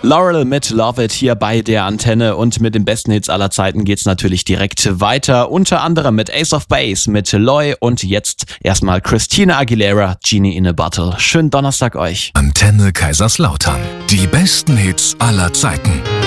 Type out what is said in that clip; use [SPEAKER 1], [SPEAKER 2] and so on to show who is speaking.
[SPEAKER 1] Laurel mit Love It hier bei der Antenne und mit den besten Hits aller Zeiten geht's natürlich direkt weiter. Unter anderem mit Ace of Base, mit Loy und jetzt erstmal Christina Aguilera, Genie in a Bottle. Schönen Donnerstag euch.
[SPEAKER 2] Antenne Kaiserslautern. Die besten Hits aller Zeiten.